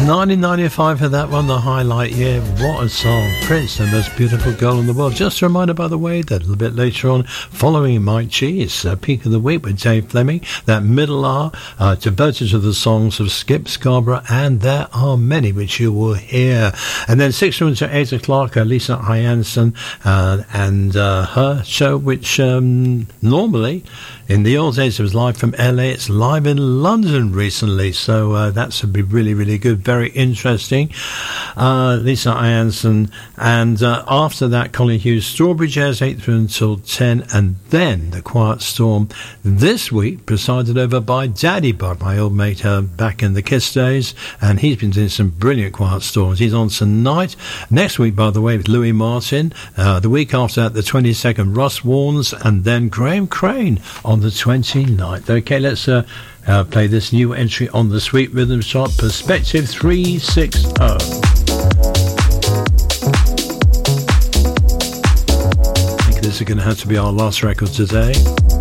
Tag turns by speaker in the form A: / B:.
A: 1995 for that one, the highlight year. What a song. Prince, the most beautiful girl in the world. Just a reminder, by the way, that a little bit later on, following Mike G, it's Peak of the Week with Dave Fleming. That middle hour devoted to the songs of Skip Scarborough, and there are many which you will hear. And then 6 to 8 o'clock, Lisa Hyanson and her show, which normally in the old days it was live from LA. It's live in London recently, so that's be really, really good, very interesting. Lisa Hyanson, and after that, Colin Hughes, Strawberry Jazz 8 through until 10, and then The Quiet Storm this week, presided over by Daddy Bud, my old mate back in the Kiss days, and he's been doing some brilliant Quiet Storms. He's on tonight. Next week, by the way, with Louis Martin. The week after that, the 22nd, Russ Warnes, and then Graham Crane on the 29th. Okay, let's play this new entry on the Sweet Rhythm chart, Perspective 360. I think this is going to have to be our last record today.